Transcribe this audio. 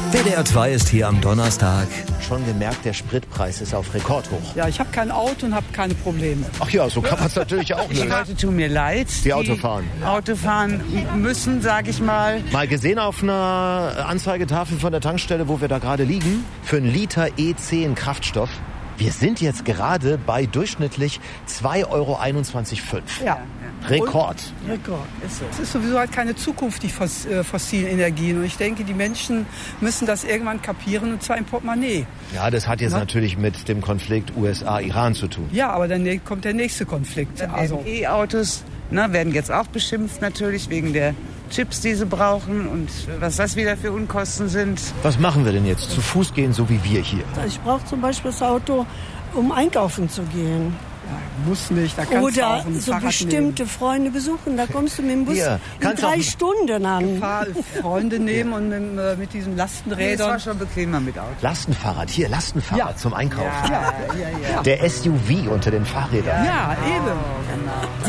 WDR 2 ist hier am Donnerstag. Schon gemerkt, der Spritpreis ist auf Rekordhoch. Ja, ich habe kein Auto und habe keine Probleme. Ach ja, so kann man es natürlich auch Die lösen. Leute tun mir leid. Die Auto fahren. Auto fahren müssen, sag ich mal. Mal gesehen auf einer Anzeigetafel von der Tankstelle, wo wir da gerade liegen, für einen Liter E10 Kraftstoff. Wir sind jetzt gerade bei durchschnittlich 2,21,5 €. Ja. Rekord. Rekord. Es ist sowieso halt keine Zukunft, die fossilen Energien. Und ich denke, die Menschen müssen das irgendwann kapieren, und zwar im Portemonnaie. Ja, das hat jetzt natürlich mit dem Konflikt USA-Iran zu tun. Ja, aber dann kommt der nächste Konflikt. Also E-Autos werden jetzt auch beschimpft natürlich wegen der Chips, die sie brauchen und was das wieder für Unkosten sind. Was machen wir denn jetzt? Zu Fuß gehen, so wie wir hier? Ich brauche zum Beispiel das Auto, um einkaufen zu gehen. muss nicht, da kannst du auch Oder ein so Fahrrad bestimmte Freunde besuchen. Da kommst du mit dem Bus Hier, in kannst 3 auch- Stunden an. Freunde nehmen und mit diesen Das Lastenrädern. war schon bequemer mit Auto. Lastenfahrrd, hier, Lastenfahrrad Ja. zum Einkaufen. Ja. Der SUV unter den Fahrrädern. Ja, eben.